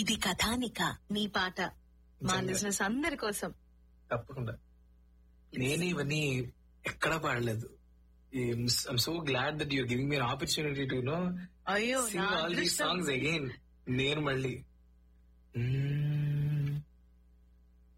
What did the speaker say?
ఇది కథానిక నీ పాట మా లిజనర్స్ అందరి కోసం. తప్పకుండా. నేను ఇవన్నీ ఎక్కడా పాడలేదు. I'm so glad that you're giving me an opportunity to అయ్యో sing all these songs again. నేను మళ్ళీ